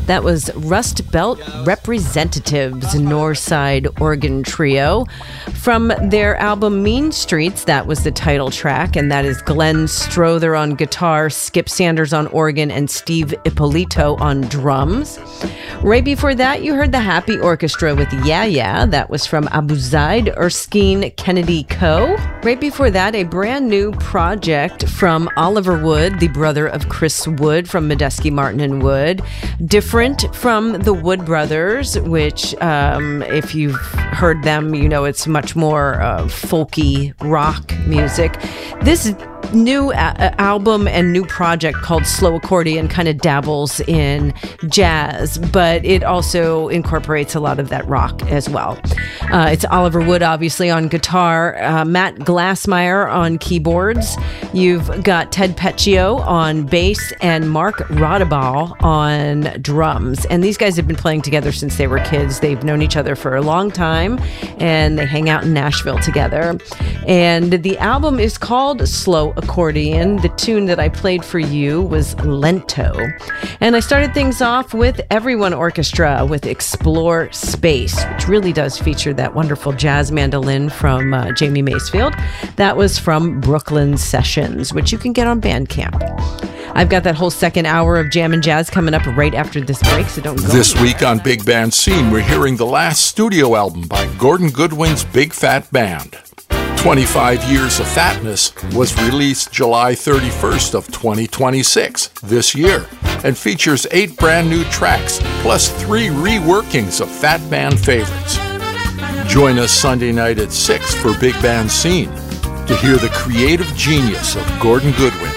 That was Rust Belt Representatives, Northside Organ Trio. From their album Mean Streets, that was the title track, and that is Glenn Strother on guitar, Skip Sanders on organ, and Steve Ippolito on drums. Right before that, you heard the Happy Orchestra with Yeah Yeah. That was from Abu Zaid Erskine Kennedy Co. Right before that, a brand new project from Oliver Wood, the brother of Chris Wood from Medeski, Martin and Wood. Different from the Wood Brothers, which if you've heard them, you know it's much more folky rock music. This new album and new project called Slow Accordion kind of dabbles in jazz, but it also incorporates a lot of that rock as well. It's Oliver Wood, obviously, on guitar, Matt Glassmeyer on keyboards. You've got Ted Peccio on bass and Mark Rodabal on drums. And these guys have been playing together since they were kids. They've known each other for a long time, and they hang out in Nashville together. And the album is called Slow Accordion. The tune that I played for you was Lento. And I started things off with Everyone Orchestra with Explore Space, which really does feature that wonderful jazz mandolin from Jamie Macefield. That was from Brooklyn Sessions, which you can get on Bandcamp. I've got that whole second hour of Jam and Jazz coming up right after this break, so don't go. This week on Big Band Scene, we're hearing the last studio album by Gordon Goodwin's Big Fat Band. 25 Years of Fatness was released July 31st of 2026 this year and features 8 brand new tracks plus 3 reworkings of Fat Band favorites. Join us Sunday night at 6 for Big Band Scene to hear the creative genius of Gordon Goodwin.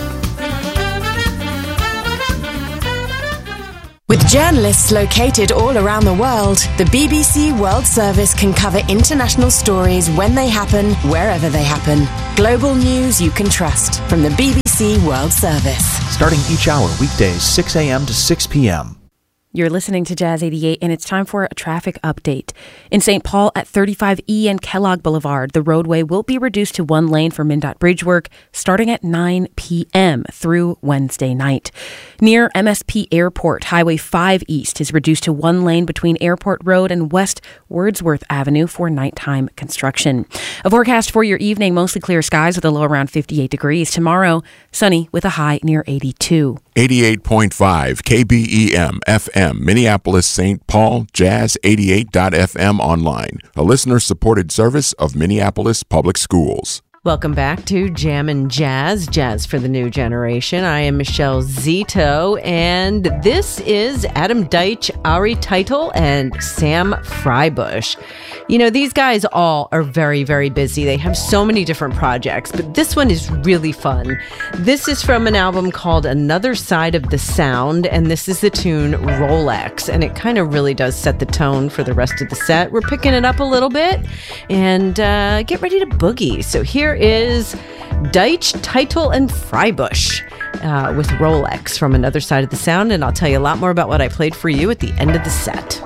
With journalists located all around the world, the BBC World Service can cover international stories when they happen, wherever they happen. Global news you can trust from the BBC World Service. Starting each hour, weekdays, 6 a.m. to 6 p.m. You're listening to Jazz 88, and it's time for a traffic update. In St. Paul at 35E and Kellogg Boulevard, the roadway will be reduced to 1 lane for MnDOT bridge work starting at 9 p.m. through Wednesday night. Near MSP Airport, Highway 5 East is reduced to 1 lane between Airport Road and West Wordsworth Avenue for nighttime construction. A forecast for your evening, mostly clear skies with a low around 58 degrees. Tomorrow, sunny with a high near 82. 88.5 KBEM FM, Minneapolis, St. Paul, Jazz88.fm online, a listener-supported service of Minneapolis Public Schools. Welcome back to Jam and Jazz, Jazz for the New Generation. I am Michelle Zito, and this is Adam Deitch, Ari Title, and Sam Freibush. You know, these guys all are very, very busy. They have so many different projects, but this one is really fun. This is from an album called Another Side of the Sound, and this is the tune Rolex, and it kind of really does set the tone for the rest of the set. We're picking it up a little bit, and get ready to boogie. So here is Deitch, Title, and Freibush with Rolex from Another Side of the Sound, and I'll tell you a lot more about what I played for you at the end of the set.